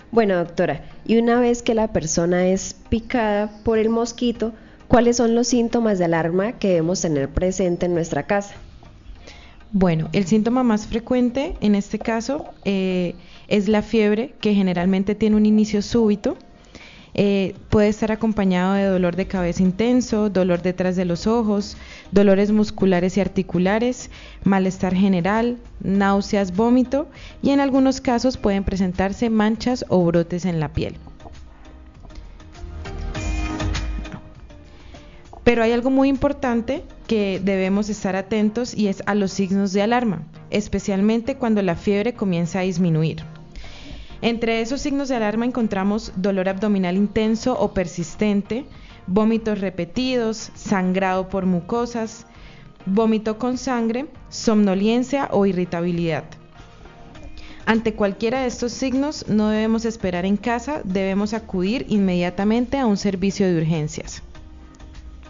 Bueno, doctora, y una vez que la persona es picada por el mosquito, ¿cuáles son los síntomas de alarma que debemos tener presente en nuestra casa? Bueno, el síntoma más frecuente en este caso es la fiebre, que generalmente tiene un inicio súbito. Puede estar acompañado de dolor de cabeza intenso, dolor detrás de los ojos, dolores musculares y articulares, malestar general, náuseas, vómito y en algunos casos pueden presentarse manchas o brotes en la piel. Pero hay algo muy importante que debemos estar atentos y es a los signos de alarma, especialmente cuando la fiebre comienza a disminuir. Entre esos signos de alarma encontramos dolor abdominal intenso o persistente, vómitos repetidos, sangrado por mucosas, vómito con sangre, somnolencia o irritabilidad. Ante cualquiera de estos signos no debemos esperar en casa, debemos acudir inmediatamente a un servicio de urgencias.